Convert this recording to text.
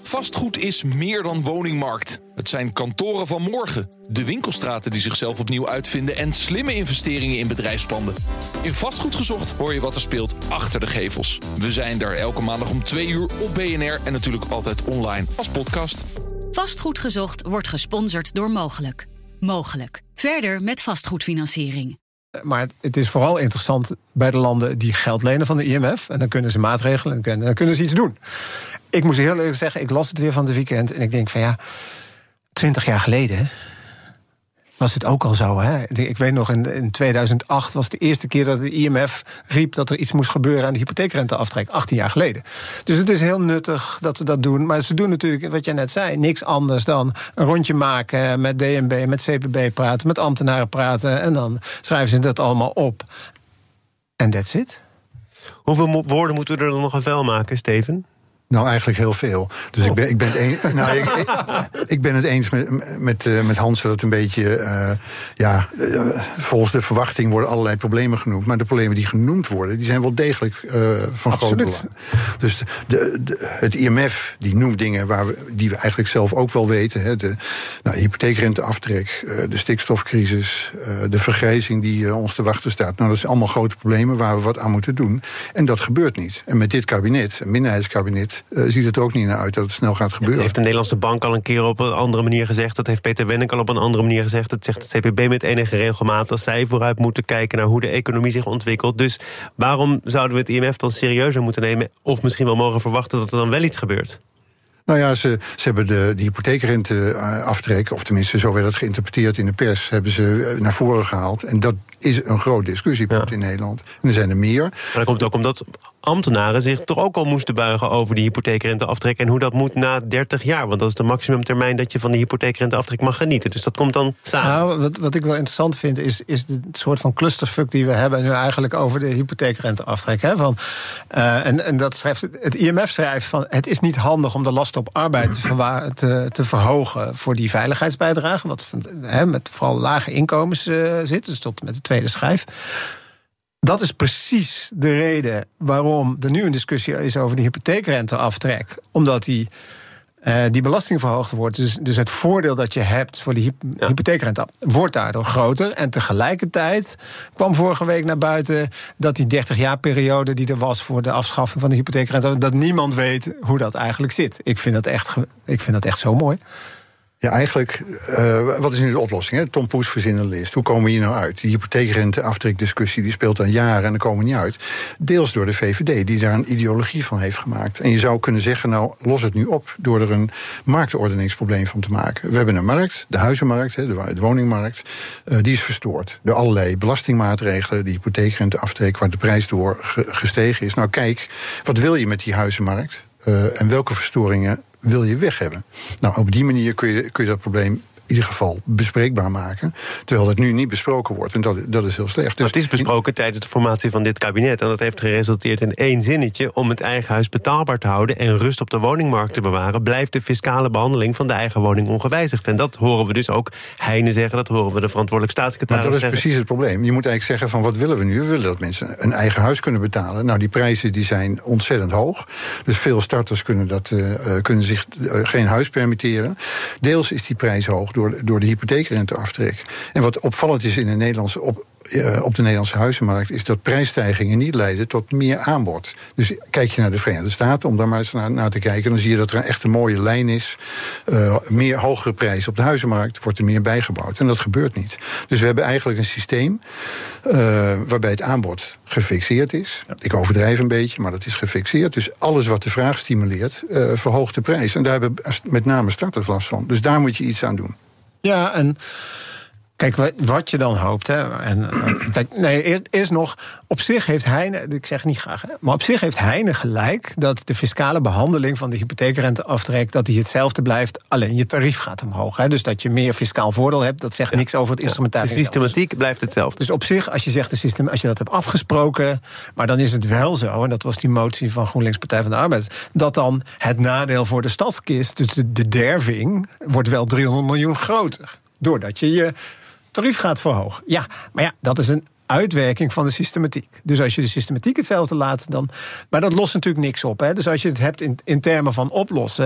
Vastgoed is meer dan woningmarkt. Het zijn kantoren van morgen, de winkelstraten die zichzelf opnieuw uitvinden en slimme investeringen in bedrijfspanden. In Vastgoed Gezocht hoor je wat er speelt achter de gevels. We zijn er elke maandag om 2 uur op BNR en natuurlijk altijd online als podcast. Vastgoed Gezocht wordt gesponsord door Mogelijk. Mogelijk. Verder met vastgoedfinanciering. Maar het is vooral interessant bij de landen die geld lenen van de IMF. En dan kunnen ze maatregelen en dan kunnen ze iets doen. Ik moet heel eerlijk zeggen, ik las het weer van het weekend. En ik denk van 20 jaar geleden was het ook al zo. Hè? Ik weet nog, in 2008 was de eerste keer dat de IMF riep dat er iets moest gebeuren aan de hypotheekrenteaftrek. 18 jaar geleden. Dus het is heel nuttig dat ze dat doen. Maar ze doen natuurlijk, wat jij net zei, niks anders dan een rondje maken met DNB, met CPB praten, met ambtenaren praten. En dan schrijven ze dat allemaal op. En that's it. Hoeveel woorden moeten we er dan nog aan vuil maken, Steven? Nou, eigenlijk heel veel. Dus ik ben het eens met Hans dat het een beetje... volgens de verwachting worden allerlei problemen genoemd. Maar de problemen die genoemd worden, die zijn wel degelijk van groot belang. Dus het IMF die noemt dingen die we eigenlijk zelf ook wel weten. Hè, de hypotheekrenteaftrek, de stikstofcrisis, de vergrijzing die ons te wachten staat. Nou, dat zijn allemaal grote problemen waar we wat aan moeten doen. En dat gebeurt niet. En met dit kabinet, een minderheidskabinet, ziet het er ook niet naar uit dat het snel gaat gebeuren. Heeft de Nederlandse Bank al een keer op een andere manier gezegd. Dat heeft Peter Wennink al op een andere manier gezegd. Dat zegt het CPB met enige regelmaat. Als zij vooruit moeten kijken naar hoe de economie zich ontwikkelt. Dus waarom zouden we het IMF dan serieuzer moeten nemen? Of misschien wel mogen verwachten dat er dan wel iets gebeurt? Nou ja, ze hebben de hypotheekrenteaftrek, of tenminste zo werd dat geïnterpreteerd in de pers, hebben ze naar voren gehaald. En dat is een groot discussiepunt in Nederland. En er zijn er meer. Maar dat komt ook omdat ambtenaren zich toch ook al moesten buigen over die hypotheekrenteaftrek en hoe dat moet na 30 jaar. Want dat is de maximumtermijn dat je van die hypotheekrenteaftrek mag genieten. Dus dat komt dan samen. Nou, wat ik wel interessant vind is de soort van clusterfuck die we hebben nu eigenlijk over de hypotheekrenteaftrek. Hè, en dat schrijft het IMF schrijft van het is niet handig om de last op arbeid te verhogen voor die veiligheidsbijdrage, wat met vooral lage inkomens zit, dus tot met de tweede schijf. Dat is precies de reden waarom er nu een discussie is over de hypotheekrenteaftrek, omdat die belasting verhoogd wordt. Dus het voordeel dat je hebt voor de hypotheekrente wordt daardoor groter. En tegelijkertijd kwam vorige week naar buiten dat die 30-jaar-periode die er was voor de afschaffing van de hypotheekrente, dat niemand weet hoe dat eigenlijk zit. Ik vind dat echt zo mooi. Ja, eigenlijk, wat is nu de oplossing? Hè? Tom Poes verzint een list. Hoe komen we hier nou uit? Die hypotheekrenteaftrekdiscussie die speelt al jaren en daar komen we niet uit. Deels door de VVD, die daar een ideologie van heeft gemaakt. En je zou kunnen zeggen, nou, los het nu op door er een marktordeningsprobleem van te maken. We hebben een markt, de huizenmarkt, de woningmarkt, die is verstoord door allerlei belastingmaatregelen, de hypotheekrenteaftrek waar de prijs door gestegen is. Nou kijk, wat wil je met die huizenmarkt? En welke verstoringen wil je weg hebben? Nou, op die manier kun je dat probleem in ieder geval bespreekbaar maken, terwijl het nu niet besproken wordt. En dat is heel slecht. Maar het is besproken tijdens de formatie van dit kabinet. En dat heeft geresulteerd in 1 zinnetje. Om het eigen huis betaalbaar te houden en rust op de woningmarkt te bewaren, blijft de fiscale behandeling van de eigen woning ongewijzigd. En dat horen we dus ook Heijnen zeggen, dat horen we de verantwoordelijk staatssecretaris zeggen. Maar dat is precies het probleem. Je moet eigenlijk zeggen van wat willen we nu? We willen dat mensen een eigen huis kunnen betalen. Nou, die prijzen die zijn ontzettend hoog. Dus veel starters kunnen zich geen huis permitteren. Deels is die prijs hoog door de hypotheekrenteaftrek. En wat opvallend is in de op de Nederlandse huizenmarkt is dat prijsstijgingen niet leiden tot meer aanbod. Dus kijk je naar de Verenigde Staten, om daar maar eens naar te kijken, dan zie je dat er echt een mooie lijn is. Meer hogere prijzen op de huizenmarkt, wordt er meer bijgebouwd. En dat gebeurt niet. Dus we hebben eigenlijk een systeem waarbij het aanbod gefixeerd is. Ik overdrijf een beetje, maar dat is gefixeerd. Dus alles wat de vraag stimuleert, verhoogt de prijs. En daar hebben met name starters last van. Dus daar moet je iets aan doen. Ja, en kijk, wat je dan hoopt. Eerst nog, op zich heeft Heijnen, ik zeg het niet graag, maar op zich heeft Heijnen gelijk dat de fiscale behandeling van de hypotheekrenteaftrek, dat die hetzelfde blijft, alleen je tarief gaat omhoog. Dus dat je meer fiscaal voordeel hebt, dat zegt niks over het instrumentarium. De systematiek blijft hetzelfde. Dus op zich, als je zegt, als je dat hebt afgesproken, maar dan is het wel zo, en dat was die motie van GroenLinks Partij van de Arbeid, dat dan het nadeel voor de stadskist, dus de derving, wordt wel 300 miljoen groter. Doordat je tarief gaat verhogen. Ja, maar ja, dat is een uitwerking van de systematiek. Dus als je de systematiek hetzelfde laat, dan. Maar dat lost natuurlijk niks op. Hè? Dus als je het hebt in termen van oplossen,